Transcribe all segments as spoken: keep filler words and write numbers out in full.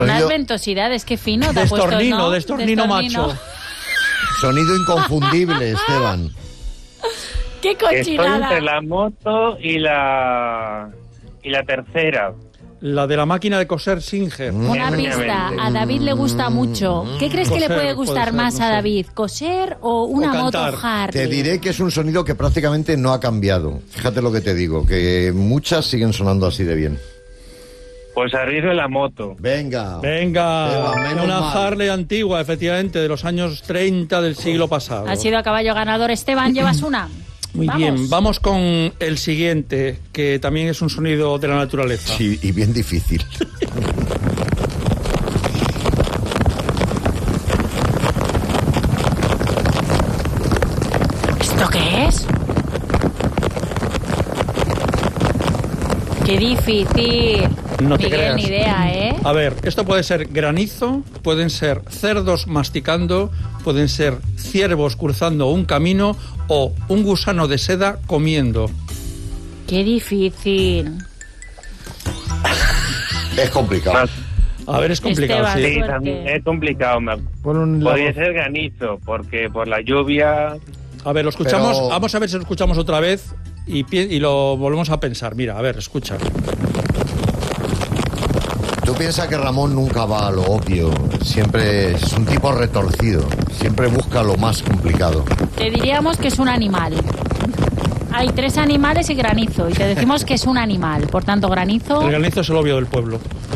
Unas ventosidades, qué fino. Te destornino, ha puesto, ¿no? destornino, destornino macho. Sonido inconfundible, Esteban. ¡Qué cochinada! Estoy entre la moto y la y la tercera. La de la máquina de coser Singer. Una pista, a David le gusta mucho. ¿Qué crees coser, que le puede gustar puede ser, más no a sé. David? ¿Coser o una O moto cantar. Harley? Te diré que es un sonido que prácticamente no ha cambiado. Fíjate lo que te digo, que muchas siguen sonando así de bien. Pues arriesgo la moto. Venga. Venga, Esteban, menos una mal. Harley antigua, efectivamente, de los años treinta del siglo pasado. Ha sido a caballo ganador. Esteban, ¿llevas una? Muy Vamos. bien, vamos con el siguiente, que también es un sonido de la naturaleza. Sí, y bien difícil. ¿Esto qué es? Qué difícil. No te Miguel, creas. ni idea, ¿eh? A ver, esto puede ser granizo, pueden ser cerdos masticando, pueden ser ciervos cruzando un camino o un gusano de seda comiendo. Qué difícil. Es complicado. A ver, es complicado, Esteban, sí. Sí, suerte. también es complicado. me- Pon un Podría lado. ser granizo, porque por la lluvia... A ver, lo escuchamos, Pero- vamos a ver si lo escuchamos otra vez y, pi- y lo volvemos a pensar. Mira, a ver, escucha. Tú piensas que Ramón nunca va a lo obvio. Siempre es un tipo retorcido. Siempre busca lo más complicado. Te diríamos que es un animal. Hay tres animales y granizo. Y te decimos que es un animal. Por tanto, granizo... El granizo es el obvio del pueblo.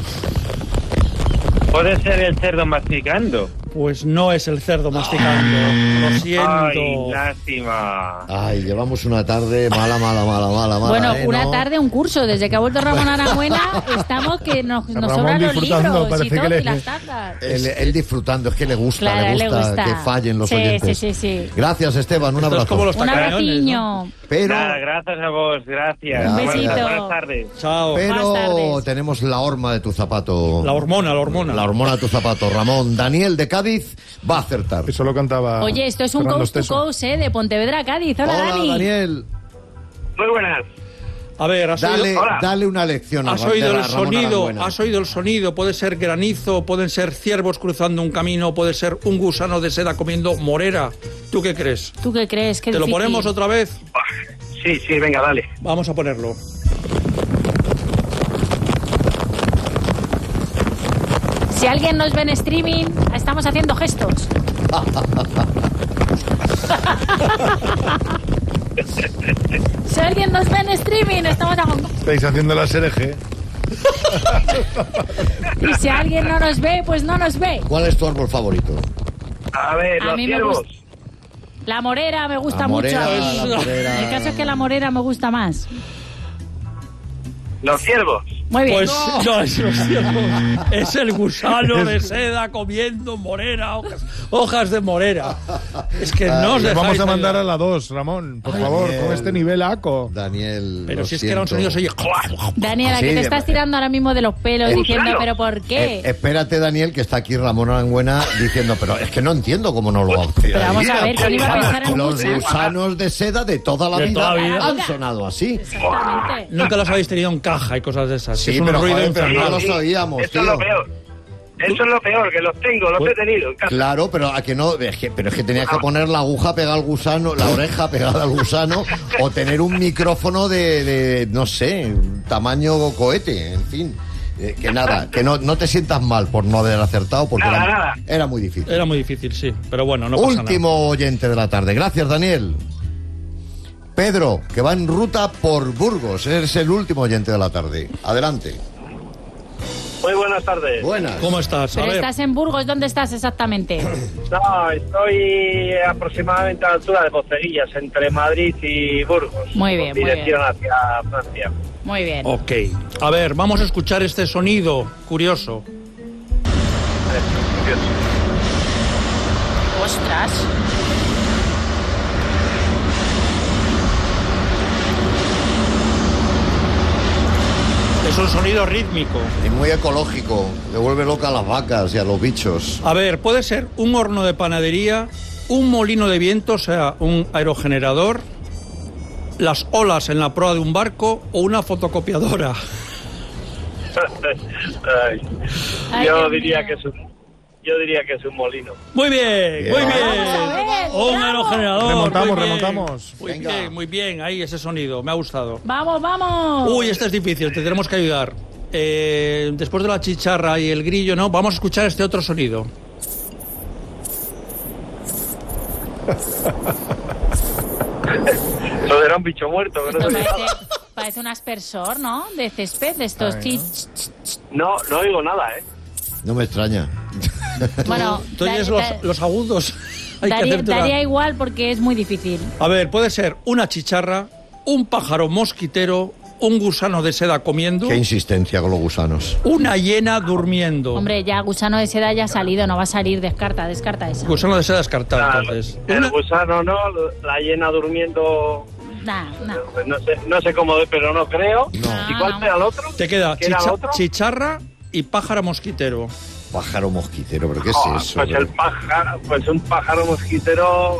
Puede ser el cerdo masticando. Pues no es el cerdo masticando. Lo siento. Ay, lástima. Ay, llevamos una tarde mala, mala, mala, mala, mala. Bueno, ¿eh? una ¿No? tarde, un curso. Desde que ha vuelto Ramón Aramuena, estamos que nos, nos Ramón sobran los disfrutando, libros y parece todo, que le- y las tazas. Él, él disfrutando, es que le gusta, Claro, le, le gusta gusta. que fallen los Sí, oyentes. sí, sí, sí. Gracias, Esteban, un Esto es abrazo. como los Un tacañones, abraciño. Pero, Nada, gracias a vos, gracias. Un Buenas- besito. Buenas tardes. ¿no? Chao. pero Buenas tardes. tenemos la horma de tu zapato. La hormona, la hormona. La hormona de tu zapato. Ramón, Daniel de Cádiz va a acertar. Eso lo cantaba. Oye, esto es un Fernando coast to Esteso. coast, ¿eh? De Pontevedra a Cádiz. Hola, Hola, Dani. Daniel. Muy buenas. A ver, has Dale, oído, Hola. dale una lección a has Ra- oído de el la Ramón sonido, Arangüena. has oído el sonido. Puede ser granizo, pueden ser ciervos cruzando un camino, puede ser un gusano de seda comiendo morera. ¿Tú qué crees? ¿Tú qué crees? Qué ¿Te lo difícil. ponemos otra vez? Sí, sí, venga, dale. Vamos a ponerlo. Si alguien nos ve en streaming, estamos haciendo gestos. Si alguien nos ve en streaming, estamos haciendo... Estáis haciendo la sereje. Y si alguien no nos ve, pues no nos ve. ¿Cuál es tu árbol favorito? A ver, A los mí me ciervos. gusta. La morera me gusta La morera, mucho. la morera. El caso es que la morera me gusta más. Los ciervos. Muy bien. Pues no, es, lo cierto. Es el gusano de seda comiendo morera, hojas, hojas de morera. Es que no os Le dejáis vamos a de- mandar a la dos, Ramón. Por favor, Daniel. con este nivel aco. Daniel. Pero lo si es que era un siento. sonido, se oye... Daniela, Sí, que te de- estás tirando ahora mismo de los pelos ¿Un diciendo, sano? ¿pero por Eh, qué? espérate, Daniel, que está aquí Ramón Arangüena diciendo, pero es que no entiendo cómo no lo ha Pero vamos a ver, ¿quién iba a pensar en un Los gusano? gusanos de seda de toda la De vida toda la vida. han sonado así. Exactamente. Nunca los habéis tenido en caja y cosas de esas. Sí, es un pero, ruido joder, pero no infernal. los oíamos, Eso tío. es lo peor. Eso es lo peor, que los tengo, los Pues- he tenido en casa. Claro, pero a que no, es que, pero es que tenías que poner la aguja pegada al gusano, la oreja pegada al gusano, o tener un micrófono de, de, no sé, tamaño cohete, en fin. Eh, que nada, que no, no te sientas mal por no haber acertado, porque Nada, era, nada. era muy difícil. Era muy difícil, sí. Pero bueno, no pasa Último oyente de la tarde. Gracias, Daniel. Pedro, que va en ruta por Burgos. Eres el último oyente de la tarde. Adelante. Muy buenas tardes. Buenas. nada. ¿Cómo estás? A Pero ver. estás en Burgos, ¿dónde estás exactamente? No, estoy aproximadamente a la altura de Poceguillas, entre Madrid y Burgos. Muy bien, muy Dirección hacia Francia. Muy bien. Ok. A ver, vamos a escuchar este sonido curioso. Ostras. Es un sonido rítmico. Y muy ecológico. Le vuelve loca a las vacas y a los bichos. A ver, puede ser un horno de panadería, un molino de viento, o sea, un aerogenerador, las olas en la proa de un barco o una fotocopiadora. Ay, Ay, yo Dios diría mío. que es un, yo diría que es un molino. Muy bien, muy bien. Vamos a ver, Un bravo. aerogenerador. Remontamos, muy bien. remontamos. Muy Venga. bien, muy bien. Ahí ese sonido, me ha gustado. Vamos, vamos. Uy, este es difícil, te tenemos que ayudar. Eh, después de la chicharra y el grillo, ¿no? Vamos a escuchar este otro sonido. Eso era un bicho muerto. Que no, Esto se oye parece, nada. parece un aspersor, ¿no? De césped, de estos Ay, chis. no, no oigo nada, ¿eh? No me extraña. Bueno, Tú da- oyes los, da- los agudos. Hay que daría, hacerte una- daría igual porque es muy difícil. A ver, puede ser una chicharra, un pájaro mosquitero, un gusano de seda comiendo, Qué insistencia con los gusanos. una hiena durmiendo. Hombre, ya gusano de seda ya ha salido, no va a salir, descarta, descarta esa. Gusano de seda descartado, Ah, entonces. el Una- gusano no, la hiena durmiendo, Nah, nah. pues no sé, no sé cómo, pero no creo. No. ¿Y cuál era el otro? Te queda ¿Qué era el chicha- otro? chicharra y pájaro mosquitero. Pájaro mosquitero, ¿pero qué es Ah, eso? pues el pájaro, pues un pájaro mosquitero.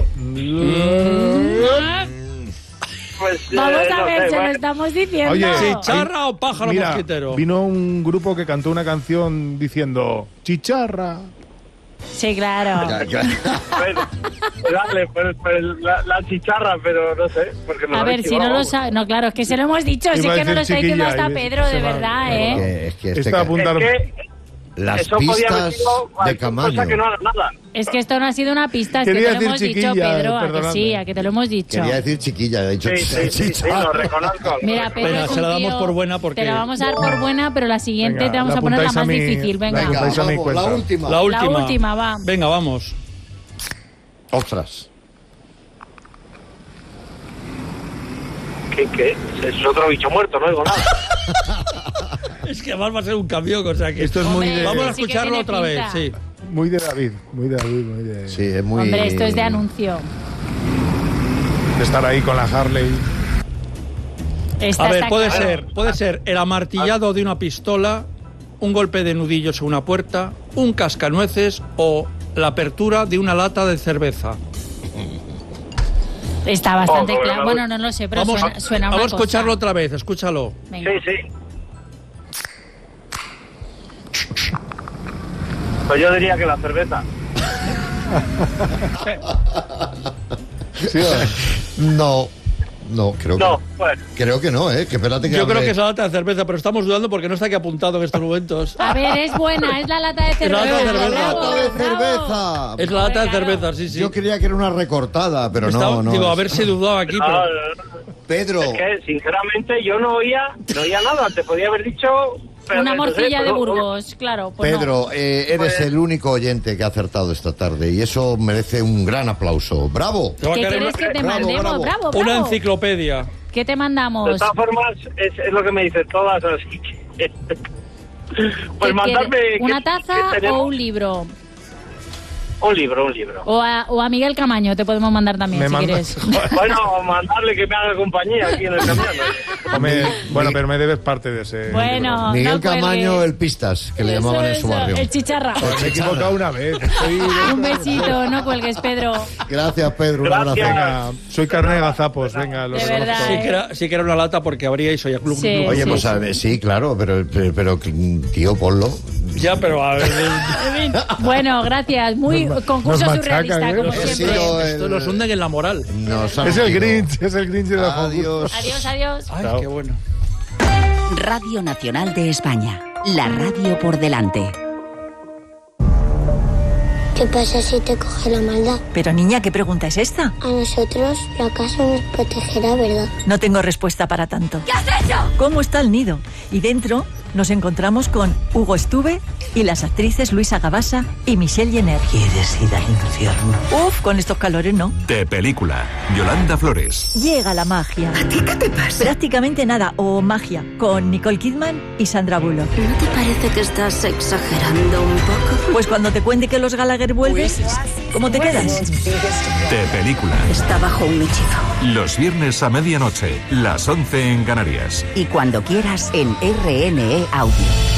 Pues, eh, Vamos a no ver, sé, se lo bueno. estamos diciendo. Oye, ¿Chicharra o pájaro Mira, mosquitero? vino un grupo que cantó una canción diciendo chicharra. Sí, claro. Ya, ya. Bueno, dale, pues, pues la, la chicharra, pero no sé. Porque nos A lo ver, si no lo sabe. No, claro, es que se lo hemos dicho, sí Iba a que no lo decir está diciendo chiquilla, hasta y Pedro, se de va- verdad, claro. ¿eh? Que- es que este Está ca- apuntado. Es que Las eso podía haber pistas sido de cualquier Camaño. cosa que no era nada. Es que esto no ha sido una pista, es que Quería te lo hemos decir dicho, chiquilla, Pedro, a que perdonadme. sí, a que te lo hemos dicho. Quería decir chiquilla, he dicho Sí, sí, sí, sí, chicharra. lo reconozco. Mira, Pedro, Venga, es se un la damos tío- por buena porque- Te la vamos a dar por buena, pero la siguiente Venga, te vamos la a poner la apuntáis a más mi- difícil, venga. Venga, Venga, Vais a mi vamos, la cuenta. última. La última. La última, va. Venga, vamos. Ostras. ¿Qué, qué? Es otro bicho muerto, no oigo nada. Es que además va a ser un camión, o sea que... Esto es muy Hombre, de, Vamos a sí que escucharlo tiene otra pinta. vez, sí. muy de David, muy de David, muy de, Sí, es muy... Hombre, esto es de anuncio. de estar ahí con la Harley. Esta A ver, está puede clara. ser, puede ser el amartillado de una pistola, un golpe de nudillos en una puerta, un cascanueces o la apertura de una lata de cerveza. Está bastante Oh, claro. bueno, Bueno, no lo sé, pero Vamos, suena, suena una vamos a cosa. escucharlo otra vez, escúchalo. Venga. Sí, sí. Pues yo diría que la cerveza. ¿Sí o no? No, no, creo No, que bueno. creo que no, ¿eh? Que espérate que Yo creo hable- que es la lata de cerveza, pero estamos dudando porque no está aquí apuntado en estos momentos. A ver, es buena, es la lata de la cerveza. lata de ¡Es la cerveza. bravo, lata de bravo. cerveza! Es la lata de Claro. cerveza, sí, sí. Yo creía que era una recortada, pero Estaba- no, no. digo, a es- ver si dudaba aquí, No, pero... no, no. Pedro, Es que, sinceramente, yo no oía, no oía nada. Te podía haber dicho... pero Una no sé, morcilla de pero- Burgos, claro. Pues no. Pedro, eh, eres Pues- el único oyente que ha acertado esta tarde y eso merece un gran aplauso. ¡Bravo! Te va a ¿Qué caer quieres una, que te Bravo, mandemos? bravo. Bravo, bravo. una enciclopedia. ¿Qué te De mandamos? todas formas, es, es lo que me dicen todas, así que... Pues ¿Qué mandarme... quieres? ¿Una ¿qué- taza qué tenemos? o un libro? Un libro, un libro. O a, o a Miguel Camaño te podemos mandar también, Me si mandas- quieres. Bueno, mandarle que me haga compañía aquí en el camión. Hombre, bueno, pero me debes parte de ese. Bueno, Miguel no cuelgues. Camaño, el Pistas, que le Eso, llamaban en su eso, barrio. El chicharra. Pues me he equivocado una vez. Estoy... Un besito, no cuelgues, Pedro. Gracias, Pedro. Un Gracias. abrazo. Venga, soy carne de gazapos, venga, lo De reconozco. verdad, Sí ¿eh? que, era, sí que era una lata porque habríais hoy a Club Sí. Club. Oye, Sí, pues sí. a ver, sí, claro, pero, pero, pero, tío, ponlo. Ya, pero a ver... En fin, bueno, gracias. Muy Nos ma- concurso nos surrealista, machacan, ¿eh? como Ha siempre. sido el- Esto nos hunden en la moral. Nos ha Es el metido. Grinch, es el Grinch de la Adiós. Adiós, adiós. Ay, Chao. qué bueno. Radio Nacional de España. La radio por delante. ¿Qué pasa si te coge la maldad? Pero niña, ¿qué pregunta es esta? A nosotros la casa nos protegerá, ¿verdad? No tengo respuesta para tanto. ¿Qué has hecho? ¿Cómo está el nido? Y dentro nos encontramos con Hugo Estuve y las actrices Luisa Gabasa y Michelle Jenner. ¿Quieres ir al infierno? Uf, con estos calores no. De película. Yolanda Flores. Llega la magia. ¿A ti qué te pasa? Prácticamente nada, o magia, con Nicole Kidman y Sandra Bullock. ¿No te parece que estás exagerando un poco? Pues cuando te cuente que los Gallagher vuelven, ¿cómo te quedas? De película. Está bajo un hechizo. Los viernes a medianoche, las once en Canarias. Y cuando quieras en R N E Audio.